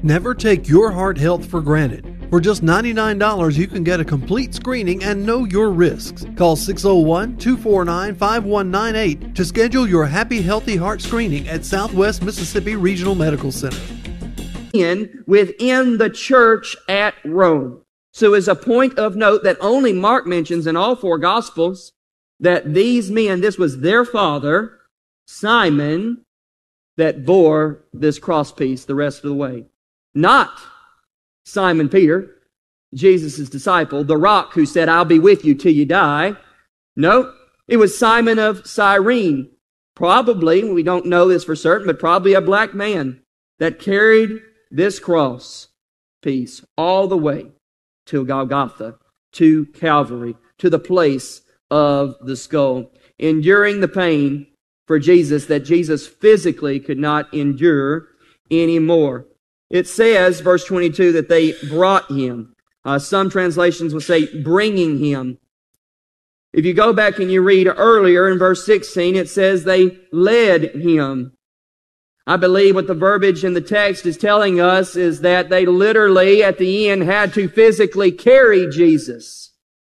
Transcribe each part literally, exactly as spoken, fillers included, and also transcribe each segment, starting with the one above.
Never take your heart health for granted. For just ninety-nine dollars, you can get a complete screening and know your risks. Call six oh one, two four nine, five one nine eight to schedule your Happy Healthy Heart screening at Southwest Mississippi Regional Medical Center. In, within the church at Rome. So as a point of note that only Mark mentions in all four Gospels, that these men, this was their father, Simon, that bore this crosspiece the rest of the way. Not Simon Peter, Jesus' disciple, the rock who said, I'll be with you till you die. No, it was Simon of Cyrene. Probably, we don't know this for certain, but probably a black man that carried this cross piece all the way to Golgotha, to Calvary, to the place of the skull, enduring the pain for Jesus that Jesus physically could not endure anymore. It says, verse twenty-two, that they brought him. Uh, some translations will say bringing him. If you go back and you read earlier in verse sixteen, it says they led him. I believe what the verbiage in the text is telling us is that they literally, at the end, had to physically carry Jesus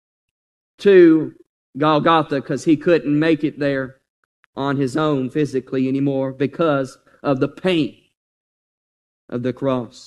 to Golgotha because he couldn't make it there on his own physically anymore because of the pain of the cross.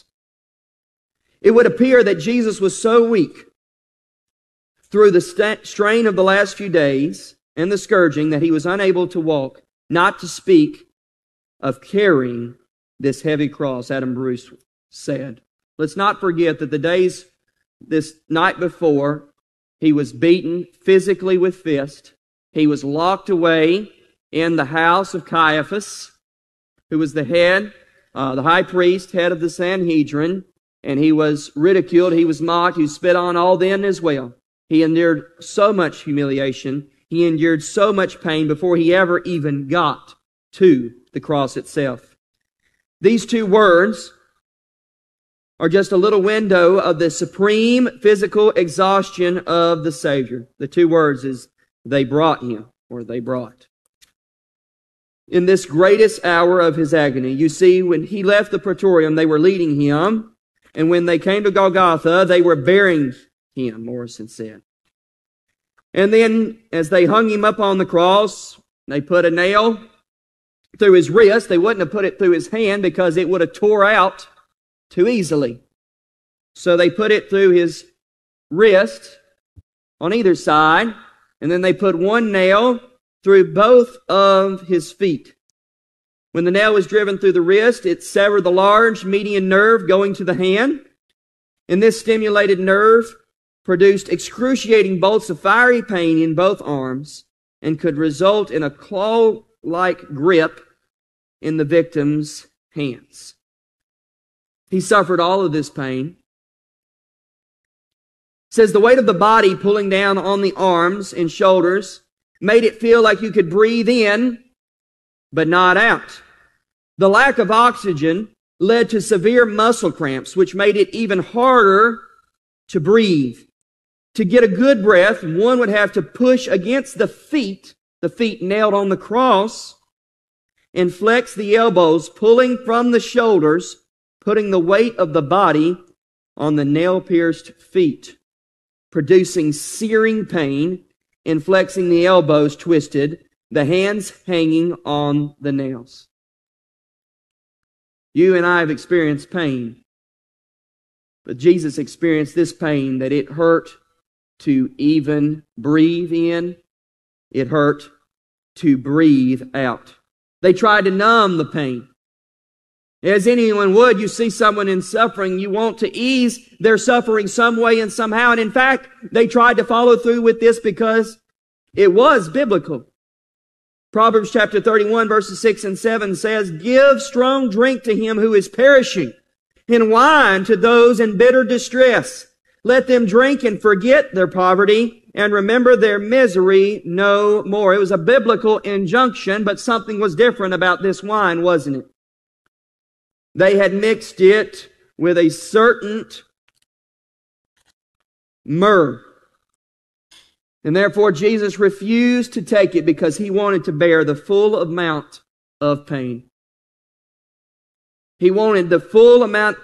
It would appear that Jesus was so weak through the st- strain of the last few days and the scourging that he was unable to walk, not to speak of carrying this heavy cross, Adam Bruce said. Let's not forget that the days, this night before, he was beaten physically with fists. He was locked away in the house of Caiaphas, who was the head, uh, the high priest, head of the Sanhedrin, and he was ridiculed, he was mocked, he was spit on, all then as well. He endured so much humiliation, he endured so much pain before he ever even got to the cross itself. These two words are just a little window of the supreme physical exhaustion of the Savior. The two words is, they brought him, or they brought. In this greatest hour of his agony, you see, when he left the praetorium, they were leading him, and when they came to Golgotha, they were bearing him, Morrison said. And then, as they hung him up on the cross, they put a nail through his wrist. They wouldn't have put it through his hand because it would have tore out too easily. So they put it through his wrist on either side, and then they put one nail through both of his feet. When the nail was driven through the wrist, it severed the large median nerve going to the hand, and this stimulated nerve produced excruciating bolts of fiery pain in both arms and could result in a claw-like grip in the victim's hands. He suffered all of this pain. It says the weight of the body pulling down on the arms and shoulders made it feel like you could breathe in, but not out. The lack of oxygen led to severe muscle cramps, which made it even harder to breathe. To get a good breath, one would have to push against the feet, the feet nailed on the cross, and flex the elbows, pulling from the shoulders, putting the weight of the body on the nail-pierced feet, producing searing pain, and flexing the elbows twisted, the hands hanging on the nails. You and I have experienced pain, but Jesus experienced this pain that it hurt to even breathe in. It hurt to breathe out. They tried to numb the pain. As anyone would, you see someone in suffering, you want to ease their suffering some way and somehow. And in fact, they tried to follow through with this because it was biblical. Proverbs chapter thirty-one, verses six and seven says, "Give strong drink to him who is perishing, and wine to those in bitter distress. Let them drink and forget their poverty and remember their misery no more." It was a biblical injunction, but something was different about this wine, wasn't it? They had mixed it with a certain myrrh. And therefore Jesus refused to take it because he wanted to bear the full amount of pain. He wanted the full amount